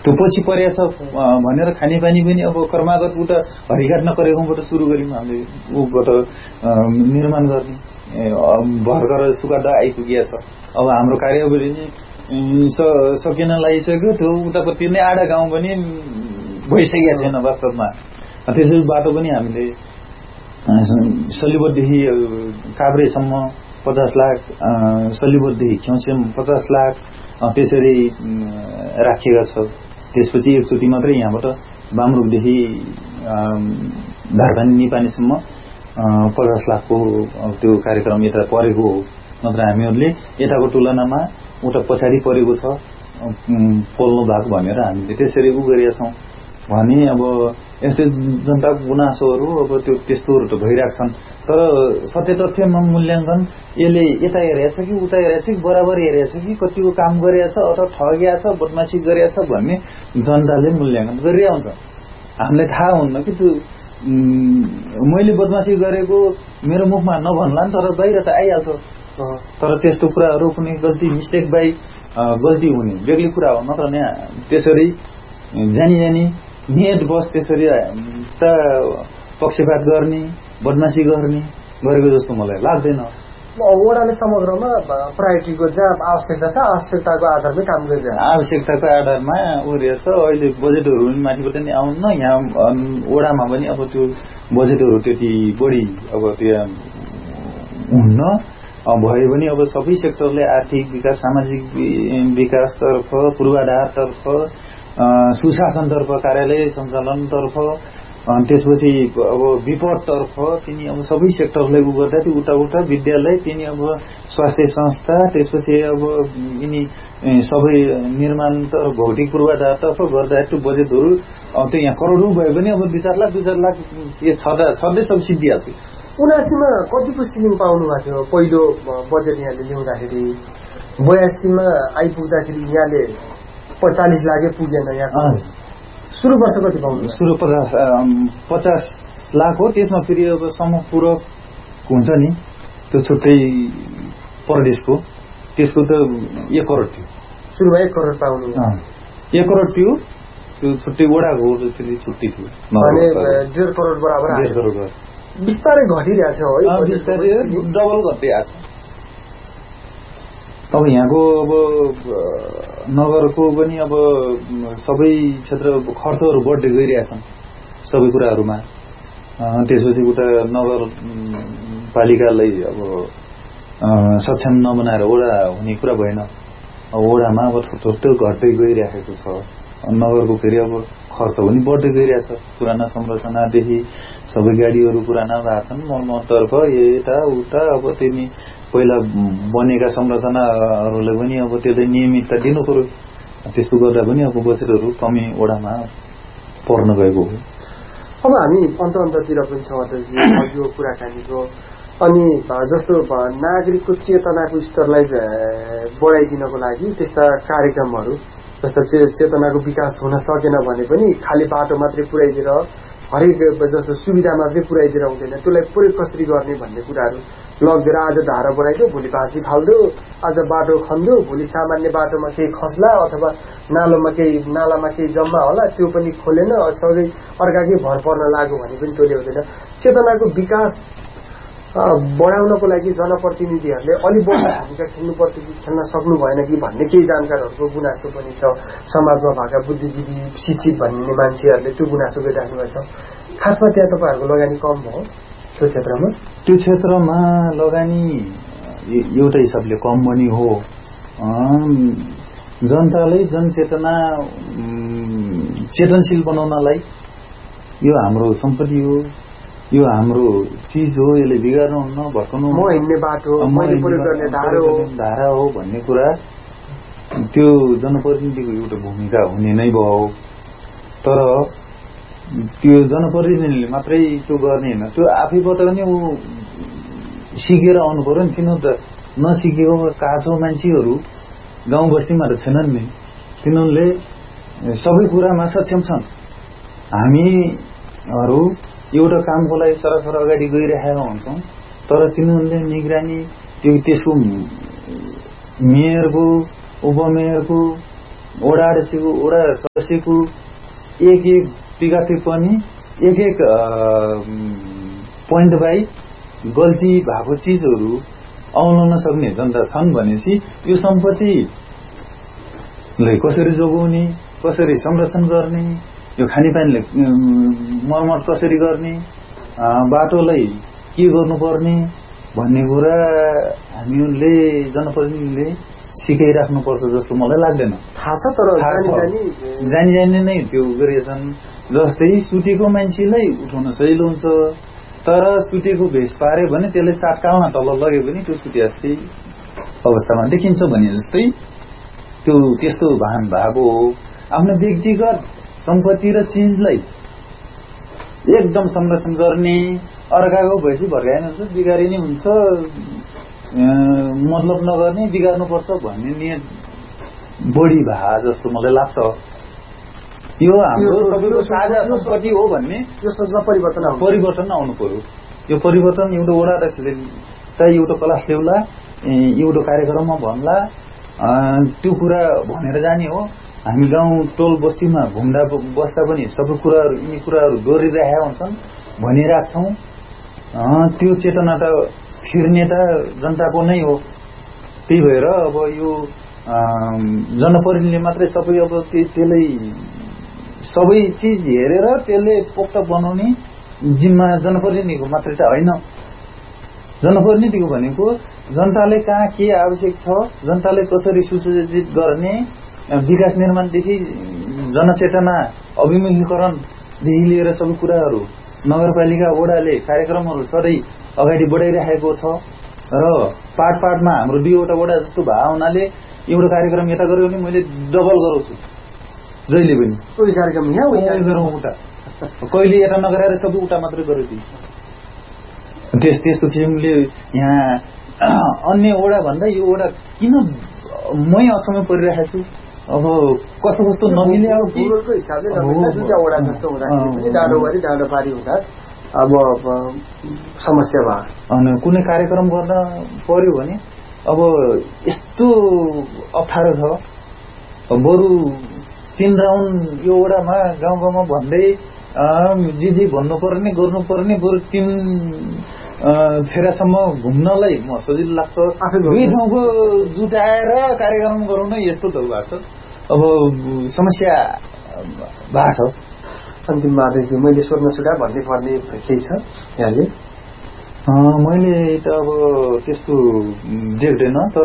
त्यो पछि परेछ भनेर खानेपानी पनि अब कर्मागत उता हरिघाट नकरेकोबाट सुरु गर्यौँ हामीले ऊबाट निर्माण गर्ने भर्खर सुकादा आइपुगेको छ। अब हाम्रो कार्यावली नै सकिन लागिसक्यो, त्यो उतापट्टि नै आधा गाउँ पनि भइसकेको छैन वास्तवमा। त्यसैले बाटो पनि हामीले सलिबरदेखि काभ्रेसम्म 50 लाख, सलिबरदेखि ख्याउसेम 50 लाख त्यसरी राखिएको छ। त्यसपछि एकचोटि मात्रै यहाँबाट बामरुकदेखि धारपानी निपानीसम्म 50 लाखको त्यो कार्यक्रम यता परेको हो। नत्र हामीहरूले यताको तुलनामा उता पछाडि परेको छ पोल्नु भएको भनेर हामीले त्यसरी गरेका छौँ भने अब यस्तै जनताको गुनासोहरू अब त्यो त्यस्तोहरू त भइरहेको छन्। तर सत्य तथ्यमा मूल्याङ्कन यसले यता हेरेको छ कि उता हेरेको छ कि बराबर हेरेको छ कि कतिको काम गरेको छ अथवा ठगेको छ बदमासी गरेको छ भन्ने जनताले मूल्याङ्कन गरिरहन्छ। हामीलाई थाहा हुन्न कि त्यो मैले बदमासी गरेको मेरो मुखमा नभन्ला नि, तर बाहिर त आइहाल्छ। तर त्यस्तो कुराहरू कुनै गल्ती मिस्टेक बाई गल्ती हुने बेग्लै कुरा हो। नत्र यहाँ त्यसरी जानी नियत बस त्यसरी पक्षपात गर्ने बदमासी गर्ने गरेको जस्तो मलाई लाग्दैन। वडाले समग्रमा प्रायोरिटीको जहाँ आवश्यकता छ आवश्यकताको आधारमै काम गरिरहेको छ। आवश्यकताको आधारमा उरेछ। अहिले बजेटहरू पनि माथिबाट नै आउन्न, यहाँ वडामा पनि अब त्यो बजेटहरू त्यति बढी अब त्यो हुन्न। भए पनि अब सबै सेक्टरले आर्थिक विकास सामाजिक विकासतर्फ पूर्वाधारतर्फ सुशासनतर्फ कार्यालय सञ्चालनतर्फ त्यसपछि अब विपदतर्फ तिनी अब सबै सेक्टरलाई गर्दा त्यो उता विद्यालय तिनी अब स्वास्थ्य संस्था त्यसपछि अब यिनी सबै निर्माणतर्फ भौतिक पूर्वाधारतर्फ गर्दा त्यो बजेटहरू त्यो यहाँ करोडौँ भए पनि अब 2-4 लाख यो छँदै सब सिद्धिहाल्छ। 79मा कतिको सिलिङ पाउनु भएको थियो पहिलो बजेट यहाँले ल्याउँदाखेरि? 82मा आइपुग्दाखेरि यहाँले 40 लाखै पुगेन। यहाँ सुरु वर्ष कति पाउनु? सुरु 50 लाख हो। त्यसमा फेरि अब समपूरक हुन्छ नि त्यो छुट्टै प्रदेशको त्यसको त 1 करोड थियो। सुरुमा 1 करोड पाउनु? 1 करोड थियो। त्यो छुट्टै वडाको फेरि छुट्टै थियो भने 1.5 करोड बराबर। 1.5 करोड बिस्तारै घटिरहेछ है, बिस्तारै डबल घटिरहेछ। अब यहाँको अब नगरको पनि अब सबै क्षेत्र खर्चहरू बढ्दै गइरहेछन् सबै कुराहरूमा। त्यसपछि उता नगरपालिकालाई अब सक्षम नबनाएर वडा हुने कुरा भएन। वडामा अब थोरै घट्दै गइरहेको छ। नगरको फेरि अब खर्च पनि बढ्दै गइरहेछ। पुराना संरचनादेखि सबै गाडीहरू पुराना भएको छन्, मर्मततर्फ यता उता अब तिनी पहिला बनेका संरचनाहरूलाई पनि अब त्यसले नियमितता दिनु पर्यो। त्यस्तो गर्दा पनि अब बजेटहरू कमी वडामा पर्न गएको हो। अब हामी अन्ततिर पनि छौँ अध्यक्षजी यो कुराकानीको। अनि जस्तो नागरिकको चेतनाको स्तरलाई बढाइदिनको लागि त्यस्ता कार्यक्रमहरू जस्ता चेतनाको विकास हुन सकेन भने पनि खाली बाटो मात्रै पुर्याइदिएर हरेक जस्तो सुविधा मात्रै पुर्याइदिएर हुँदैन, त्यसलाई प्रयोग कसरी गर्ने भन्ने कुराहरू लगेर आज धारा बढाइदियो भोलि भाँची फाल्दो, आज बाटो खन्दो भोलि सामान्य बाटोमा केही खस्ला अथवा नालामा केही जम्मा होला त्यो पनि खोलेन, सबै अर्काकै भर पर्न लाग्यो भने पनि त्यसले हुँदैन। चेतनाको विकास बढाउनको लागि जनप्रतिनिधिहरूले अलि बढी भूमिका खेल्नुपर्थ्यो कि खेल्न सक्नु भएन कि भन्ने केही जानकारहरूको गुनासो पनि छ। समाजमा भएका बुद्धिजीवी शिक्षित भन्ने मान्छेहरूले त्यो गुनासो गरिराख्नु भएको छ। खासमा त्यहाँ तपाईँहरूको लगानी कम भयो त्यो क्षेत्रमा? त्यो क्षेत्रमा लगानी एउटा हिसाबले कम पनि हो। जनतालाई जनचेतना चेतनशील बनाउनलाई यो हाम्रो सम्पत्ति हो, यो हाम्रो चिज हो, यसले बिगार्नु हुन्न, भट्काउनु म हिँड्ने बाटो मैले प्रयोग गर्ने धारा हो भन्ने कुरा त्यो जनप्रतिनिधिको एउटा भूमिका हुने नै भयो। तर त्यो जनप्रतिनिधिले मात्रै त्यो गर्ने होइन, त्यो आफैबाट पनि ऊ सिकेर आउनु पर्यो नि। किन त नसिकेको काँचो मान्छेहरू गाउँ बस्तीमा त छैनन् नि, तिनीहरूले सबै कुरामा सक्षम छन्। हामीहरू एउटा कामको लागि सरासर अगाडि गइरहेका हुन्छौँ, तर तिनीहरूले निगरानी त्यसको मेयरको उपमेयरको वडा अध्यक्षको वडा सदस्यको एक विगते पनि एक पोइन्ट बाई गल्ती भएको चिजहरू औलाउन सक्ने जनता छन् भनेपछि यो सम्पत्तिलाई कसरी जोगाउने, कसरी संरक्षण गर्ने, यो खानेपानीले मर्मत कसरी गर्ने, बाटोलाई के गर्नुपर्ने भन्ने कुरा हामीहरूले जनप्रतिनिधिले सिकाइराख्नुपर्छ जस्तो मलाई लाग्दैन। थाहा छ तर जानी जानी नै त्यो गरेछन्। जस्तै सुतेको मान्छेलाई उठाउन सजिलो हुन्छ, तर सुतेको भेष पार्यो भने त्यसले सातकालमा तल लग्यो भने त्यो सुते जस्तै अवस्थामा देखिन्छ भने जस्तै त्यो त्यस्तो भान भएको हो। आफ्नो व्यक्तिगत सम्पत्ति र चिजलाई एकदम संरक्षण गर्ने, अर्काको भएपछि भर्काइन हुन्छ, बिगारिने हुन्छ, मतलब नगर्ने, बिगार्नुपर्छ भन्ने नियत बढी भए जस्तो मलाई लाग्छ। यो हाम्रो सबैको साझा सम्पत्ति हो भन्ने यो सोचमा परिवर्तन आउनु पर्यो। यो परिवर्तन एउटा वडा अध्यक्षले चाहिँ एउटा क्लास ल्याउला, एउटा कार्यक्रममा भन्ला, त्यो कुरा भनेर जाने हो। हामी गाउँ टोल बस्तीमा घुम्दा बस्दा पनि सबै कुराहरू यिनी कुराहरू दोहोरिरहेका हुन्छन्, भनिराख्छौँ। त्यो चेतना त फिर्ने त जनताको नै हो। त्यही भएर अब यो जनप्रतिनिधिले मात्रै सबै अब त्यसलाई सबै चिज हेरेर त्यसले पोख्त बनाउने जिम्मा जनप्रतिनिधिको मात्रै त होइन। जनप्रतिनिधिको भनेको जनताले कहाँ के आवश्यक छ, जनताले कसरी सुसज्जित गर्ने, विकास निर्माणदेखि जनचेतना अभिमुखीकरणदेखि लिएर सबै कुराहरू नगरपालिका वडाले कार्यक्रमहरू सधैँ अगाडि बढाइरहेको छ। र पाटमा हाम्रो 2वटा वडा जस्तो भए हुनाले एउटा कार्यक्रम यता गर्यो भने मैले डबल गराउँछु जहिले पनि। कोही कार्यक्रम यहाँ गरौँ उता, कहिले यता नगराएर सबै उता मात्रै गरिदिन्छ। त्यस्तो किसिमले यहाँ अन्य वडा भन्दा यो वडा किन मै अचम्म परिरहेको छु। अब कस्तो कस्तो नमिले हो कि हिसाबले दुईटा वडा जस्तो हुँदाखेरि पनि डाँडोबारी डाँडोपारी हुँदा अब समस्या भयो। अनि कुनै कार्यक्रम गर्न पर्यो भने अब यस्तो अप्ठ्यारो छ। बरु 3 राउन्ड यो वडामा गाउँ गाउँमा भन्दै जे भन्नुपर्ने गर्नुपर्ने बरु 3 फेरासम्म घुम्नलाई म सजिलो लाग्छ। दुई ठाउँको जुटाएर कार्यक्रम गरौँ न यस्तो त भएको छ। अब समस्या भएको छ। अन्तिम माधवजी मैले सोध्न सुका भन्ने पर्ने केही छ यहाँले? मैले त अब त्यस्तो देख्दैन, तर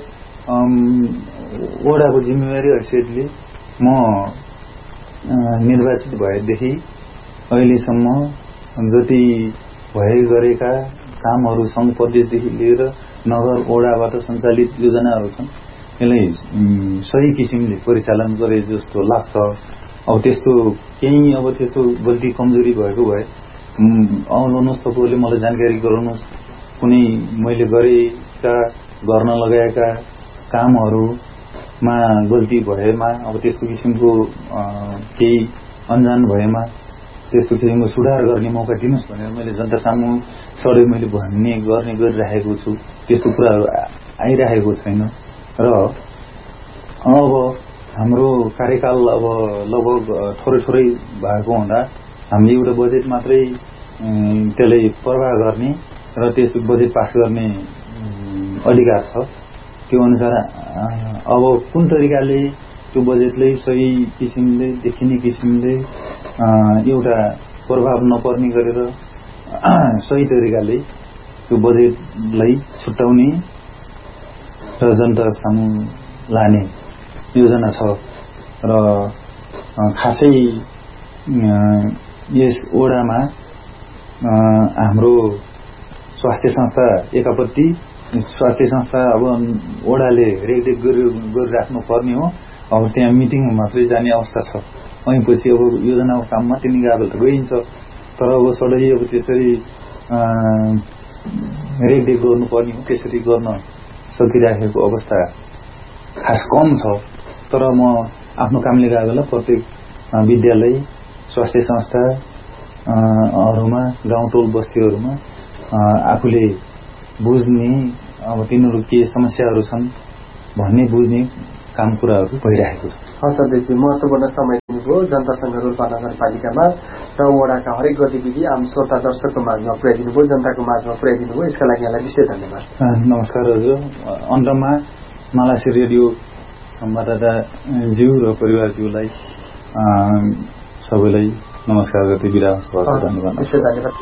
वडाको जिम्मेवारी हैसियतले म निर्वाचित भएदेखि अहिलेसम्म जति भए गरेका कामहरू सङ्घ प्रदेशदेखि लिएर नगर वडाबाट सञ्चालित योजनाहरू छन् यसलाई सही किसिमले परिचालन गरे जस्तो लाग्छ। अब त्यस्तो केही अब त्यस्तो गल्ती कमजोरी भएको भए आउनुहोस्, तपाईँहरूले मलाई जानकारी गराउनुहोस्। कुनै मैले गरेका गर्न लगाएका कामहरूमा गल्ती भएमा अब त्यस्तो किसिमको केही अनजान भएमा त्यस्तो किसिमको सुधार गर्ने मौका दिनुहोस् भनेर मैले जनता सामु सधैँ मैले भन्ने गर्ने गरिरहेको छु। त्यस्तो कुराहरू आइरहेको छैन। र अब हाम्रो कार्यकाल अब लगभग थोरै भएको हुँदा हामीले एउटा बजेट मात्रै त्यसलाई प्रवाह गर्ने र त्यस बजेट पास गर्ने अधिकार छ। त्यो अनुसार अब कुन तरिकाले त्यो बजेटलाई सही किसिमले देखिने किसिमले एउटा प्रभाव नपर्ने गरेर सही तरिकाले त्यो बजेटलाई छुट्याउने र जनता सामु लाने योजना छ। र खासै यस वडामा हाम्रो स्वास्थ्य संस्था एकापट्टि स्वास्थ्य संस्था अब वडाले रेखदेख गरिराख्नु पर्ने हो। अब त्यहाँ मिटिङमा मात्रै जाने अवस्था छ। अनि पछि अब योजनाको काममा त्यो निगाबल त गइन्छ, तर अब सधैँ अब त्यसरी रेखदेख गर्नुपर्ने हो त्यसरी गर्न सकिराखेको अवस्था खास कम छ। तर म आफ्नो कामले गएको बेला प्रत्येक विद्यालय स्वास्थ्य संस्थाहरूमा गाउँ टोल बस्तीहरूमा आफूले बुझ्ने अब तिनीहरू के समस्याहरू छन् भन्ने बुझ्ने काम कुराहरू भइरहेको छ। सन्देशजी, महत्त्वपूर्ण समय दिनुभयो जनतासँग रोल्पा नगरपालिकामा र वडाका हरेक गतिविधि आम श्रोता दर्शकको माझमा पुर्याइदिनु भयो, जनताको माझमा पुर्याइदिनु भयो, यसका लागि यहाँलाई विशेष धन्यवाद। नमस्कार हजुर। अन्तमा मलासी रेडियो संवाददाताज्यू र परिवारज्यूलाई सबैलाई नमस्कार गर्दै बिदा हुन्छु। धन्यवाद।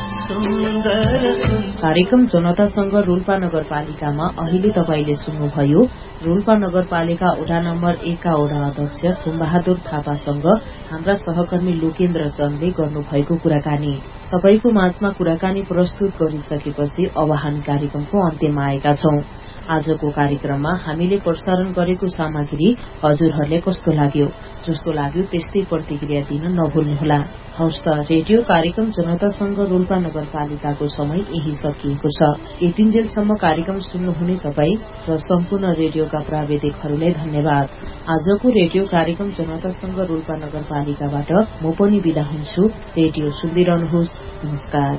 कार्यक्रम जनतासँग रोल्पा नगरपालिकामा अहिले तपाईले सुन्नुभयो रोल्पा नगरपालिका वडा नम्बर 1 का वडा अध्यक्ष खुमबहादुर थापासँग हाम्रा सहकर्मी लोकेन्द्र चन्दले गर्नुभएको कुराकानी। तपाईको माझमा कुराकानी प्रस्तुत गरिसकेपछि अब हामी कार्यक्रमको अन्त्यमा आएका छौं। आजको कार्यक्रममा हामीले प्रसारण गरेको सामग्री हजुरहरूले कस्तो लाग्यो? जस्तो लाग्यो त्यस्तै प्रतिक्रिया दिन नभुल्नुहोला। हवस् त, रेडियो कार्यक्रम जनतासँग रोल्पा नगरपालिकाको समय यही सकिएको छ। यतिन्जेलसम्म कार्यक्रम सुन्नुहुने तपाई र सम्पूर्ण रेडियोका प्राविधिकहरूलाई धन्यवाद। आजको रेडियो कार्यक्रम जनतासँग रोल्पा नगरपालिकाबाट म पनि बिदा हुन्छु। रेडियो सुन्दै रहनुहोस्। नमस्कार।